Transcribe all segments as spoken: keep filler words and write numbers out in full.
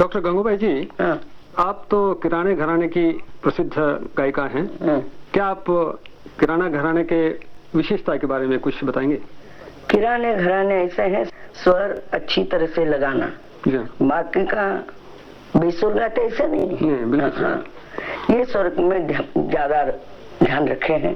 Doctor Gangubai जी, हाँ। आप तो किराने घराने की प्रसिद्ध गायिका हैं। हाँ। क्या आप किराना घराने के विशेषता के बारे में कुछ बताएंगे? किराने घराने ऐसे हैं, स्वर अच्छी तरह से लगाना, बाकी का बेसुर गाते ऐसे नहीं, नहीं बिल्कुल। हाँ, ये स्वर में ज्यादा ध्यान रखे हैं,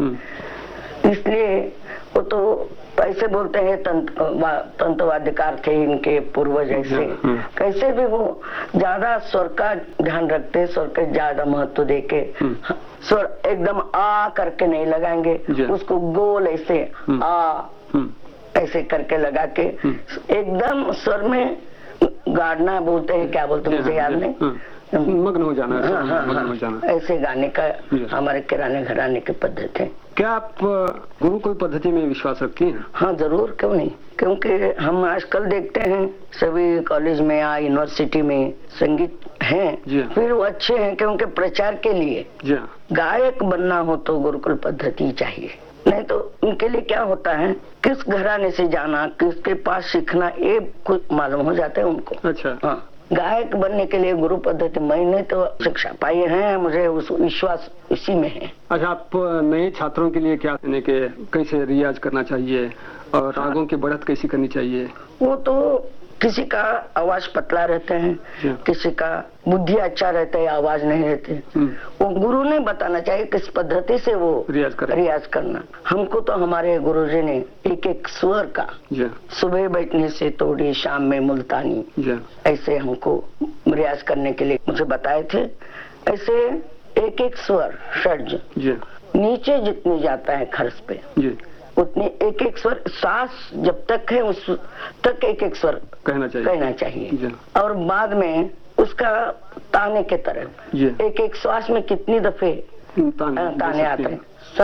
इसलिए वो तो कैसे बोलते हैं तंतवाद्यकार थे इनके पूर्वज, ऐसे कैसे भी वो ज्यादा स्वर का ध्यान रखते, स्वर के ज्यादा महत्व देके स्वर एकदम आ करके नहीं लगाएंगे, उसको गोल ऐसे आ ऐसे करके लगा के एकदम स्वर में गाड़ना बोलते हैं, क्या बोलते हैं मुझे याद नहीं, मग्न हो जाना। हाँ, हाँ, मग्न हो जाना, ऐसे गाने का हमारे किराने घराने की पद्धति है। क्या आप गुरुकुल पद्धति में विश्वास रखती हैं? हाँ जरूर, क्यों नहीं, क्योंकि हम आजकल देखते हैं सभी कॉलेज में या यूनिवर्सिटी में संगीत हैं, फिर वो अच्छे हैं क्योंकि प्रचार के लिए गायक बनना हो तो गुरुकुल पद्धति चाहिए, नहीं तो उनके लिए क्या होता है, किस घराने से जाना, किसके पास सीखना, ये कुछ मालूम हो जाता है उनको। अच्छा। हाँ, गायक बनने के लिए गुरु पद्धति मैंने तो शिक्षा पाई है, मुझे उस विश्वास इसी में है। अच्छा, आप नए छात्रों के लिए क्या कहने के कैसे रियाज करना चाहिए और रागों की बढ़त कैसी करनी चाहिए? वो तो किसी का आवाज पतला रहते हैं, किसी का बुद्धि अच्छा रहता है, आवाज नहीं रहती, वो गुरु ने बताना चाहिए किस पद्धति से वो रियाज कर रियाज करना। हमको तो हमारे गुरुजी ने एक एक स्वर का सुबह बैठने से तोड़ी, शाम में मुल्तानी, ऐसे हमको रियाज करने के लिए मुझे बताए थे। ऐसे एक एक स्वर षड्ज नीचे जितनी जाता है खर्च पे उतने एक एक स्वर, सांस जब तक है उस तक एक एक स्वर कहना चाहिए कहना चाहिए और बाद में उसका ताने के तरह एक एक श्वास में कितनी दफे ताने, ताने आते हैं,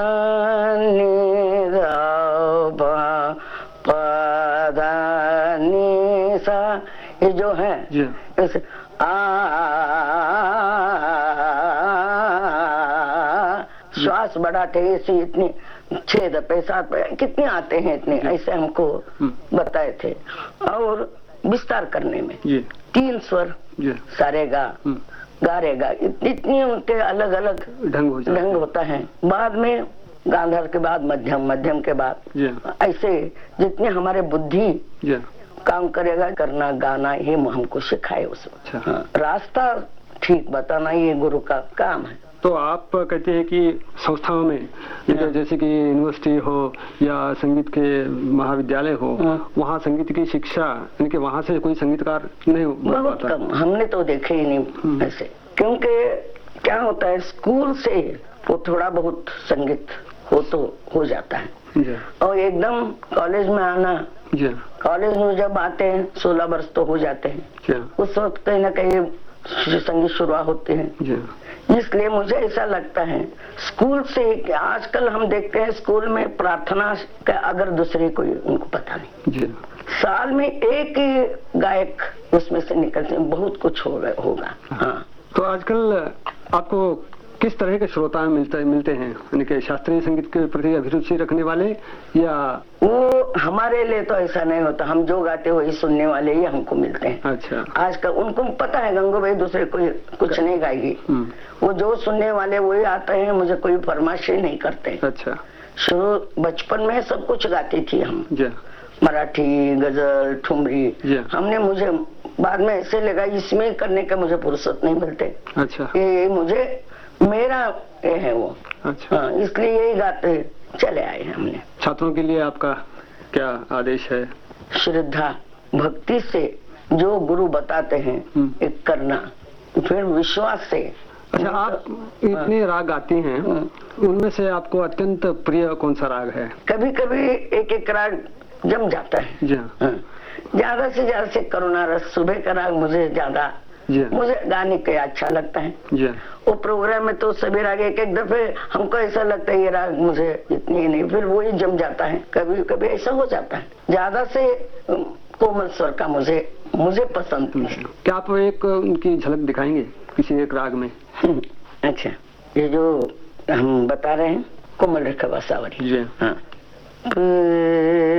सा, ये जो है जैसे आ श्वास बढ़ाते ऐसी इतनी छह दफे सात कितने आते हैं इतने, ऐसे हमको बताए थे। और विस्तार करने में तीन स्वर सारेगा गारेगा, इतनी उनके अलग अलग ढंग हो ढंग होता है। बाद में गांधार के बाद मध्यम, मध्यम के बाद ऐसे जितने हमारे बुद्धि काम करेगा करना गाना, ये हमको सिखाए उसमें। हाँ, रास्ता ठीक बताना ये गुरु का काम है। तो आप कहते हैं कि संस्थाओं में जैसे कि यूनिवर्सिटी हो या संगीत के महाविद्यालय हो, वहाँ संगीत की शिक्षा, यानी वहाँ से कोई संगीतकार नहीं हो? बहुत कम, हमने तो देखे ही नहीं ऐसे, क्योंकि क्या होता है स्कूल से वो थोड़ा बहुत संगीत हो तो हो जाता है, और एकदम कॉलेज में आना, कॉलेज में जब आते हैं सोलह वर्ष तो हो जाते हैं, उस वक्त कहीं ना कहीं संगीत शुरुआत होते हैं। इसलिए मुझे ऐसा लगता है स्कूल से, आजकल हम देखते हैं स्कूल में प्रार्थना का अगर दूसरे कोई उनको पता नहीं, साल में एक ही गायक उसमें से निकलते हैं, बहुत कुछ होगा होगा। हाँ, तो आजकल आपको किस तरह के श्रोता मिलते मिलते हैं, यानी कि शास्त्रीय संगीत के प्रति अभिरुचि रखने वाले, या वो हमारे लिए तो ऐसा नहीं होता, हम जो गाते वही सुनने वाले ही हमको मिलते हैं। अच्छा। आजकल उनको पता है गंगूबाई दूसरे कोई कुछ नहीं गाएगी, वो जो सुनने वाले वही आते हैं, मुझे कोई फरमाइश नहीं करते। अच्छा। शुरू बचपन में सब कुछ गाती थी हम, मराठी, गजल, ठुमरी, हमने मुझे बाद में ऐसे लगा इसमें करने का मुझे फुर्सत नहीं मिलते। अच्छा। ये मुझे मेरा ये है वो। अच्छा। हाँ, इसलिए यही गाते चले आए हैं हमने। छात्रों के लिए आपका क्या आदेश है? श्रद्धा भक्ति से जो गुरु बताते हैं एक करना, फिर विश्वास से। अच्छा, आप इतने राग गाती हैं, उनमें से आपको अत्यंत प्रिय कौन सा राग है? कभी कभी एक एक राग जम जाता है, ज्यादा से ज्यादा से करुणा रस, सुबह का राग मुझे ज्यादा मुझे गाने के अच्छा लगता है। वो प्रोग्राम में तो सभी राग एक एक दफे हमको ऐसा लगता है ये राग मुझे इतनी नहीं, फिर वही जम जाता है। कभी कभी ऐसा हो जाता है, ज्यादा से कोमल स्वर का मुझे मुझे पसंद है। क्या आप एक उनकी झलक दिखाएंगे किसी एक राग में? अच्छा, ये जो हम बता रहे हैं कोमल रेखा बासावरी। जी हाँ।